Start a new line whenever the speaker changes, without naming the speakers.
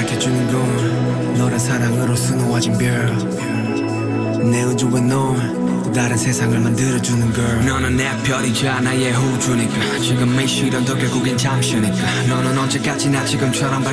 곁에 주는 건 너란 사랑으로 수놓아진 별내 우주와 넌 다른 세상을 만들어주는 걸. 너는 내 별이자 나의 호주니까 지금 이 시련도 결국엔 잠시니까. 너는 언제까지나 지금처럼